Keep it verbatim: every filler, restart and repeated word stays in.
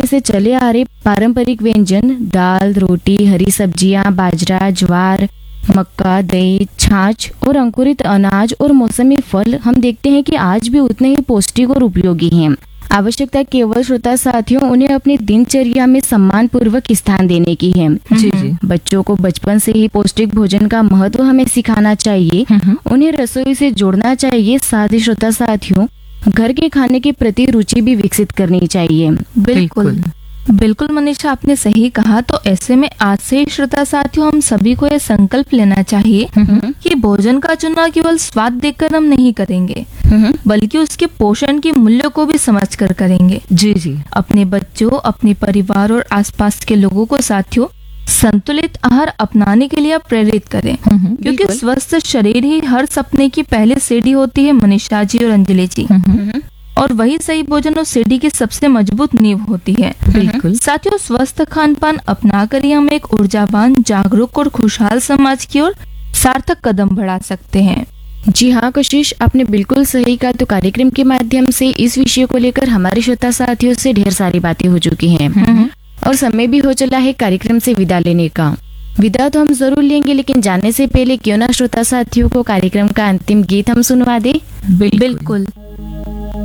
से चले आ रहे पारंपरिक व्यंजन दाल, रोटी, हरी सब्जियां, बाजरा, ज्वार, मक्का, दही, छाछ और अंकुरित अनाज और मौसमी फल हम देखते हैं कि आज भी उतने ही पौष्टिक और उपयोगी हैं। आवश्यकता केवल श्रोता साथियों उन्हें अपनी दिनचर्या में सम्मान पूर्वक स्थान देने की है। जी जी। बच्चों को बचपन से ही पौष्टिक भोजन का महत्व हमें सिखाना चाहिए, उन्हें रसोई से जोड़ना चाहिए। साथ ही श्रोता साथियों घर के खाने के प्रति रुचि भी विकसित करनी चाहिए। बिल्कुल बिल्कुल मनीषा, आपने सही कहा। तो ऐसे में आज से ही श्रोता साथियों हम सभी को यह संकल्प लेना चाहिए कि भोजन का चुनाव केवल स्वाद देखकर हम नहीं करेंगे, बल्कि उसके पोषण के मूल्य को भी समझकर करेंगे। जी जी। अपने बच्चों, अपने परिवार और आसपास के लोगों को साथियों संतुलित आहार अपनाने के लिए आप प्रेरित करें, क्योंकि स्वस्थ शरीर ही हर सपने की पहली सीढ़ी होती है मनीषा जी और अंजलि जी। और वही सही भोजन उस सीढ़ी की सबसे मजबूत नींव होती है। बिल्कुल। साथियों स्वस्थ खान पान अपना कर ही हम एक ऊर्जावान, जागरूक और खुशहाल समाज की ओर सार्थक कदम बढ़ा सकते हैं। जी हाँ कशिश, आपने बिल्कुल सही कहा। तो कार्यक्रम के माध्यम से इस विषय को लेकर हमारे श्रोता साथियों से ढेर सारी बातें हो चुकी हैं और समय भी हो चला है कार्यक्रम से विदा लेने का। विदा तो हम जरूर लेंगे, लेकिन जाने से पहले क्यों ना श्रोता साथियों को कार्यक्रम का अंतिम गीत हम सुनवा दे। बिल्कुल।